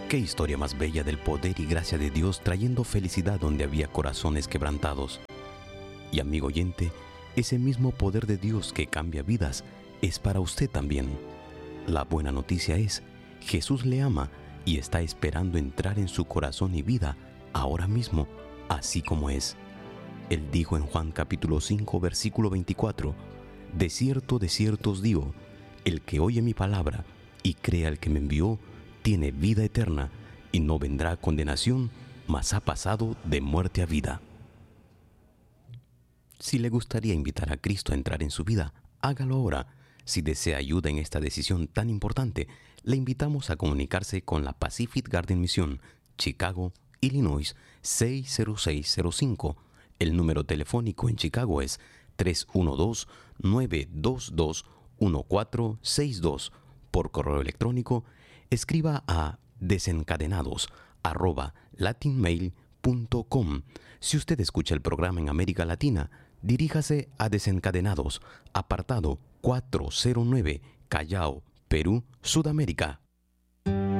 Qué historia más bella del poder y gracia de Dios trayendo felicidad donde había corazones quebrantados. Y amigo oyente, ese mismo poder de Dios que cambia vidas es para usted también. La buena noticia es, Jesús le ama y está esperando entrar en su corazón y vida ahora mismo, así como es. Él dijo en Juan capítulo 5, versículo 24, de cierto os digo, el que oye mi palabra y crea al que me envió, tiene vida eterna y no vendrá a condenación, mas ha pasado de muerte a vida. Si le gustaría invitar a Cristo a entrar en su vida, hágalo ahora. Si desea ayuda en esta decisión tan importante, le invitamos a comunicarse con la Pacific Garden Mission, Chicago, Illinois 60605. El número telefónico en Chicago es 312-922-1462. Por correo electrónico, escriba a desencadenados@latinmail.com. Si usted escucha el programa en América Latina, diríjase a Desencadenados, apartado 409, Callao, Perú, Sudamérica.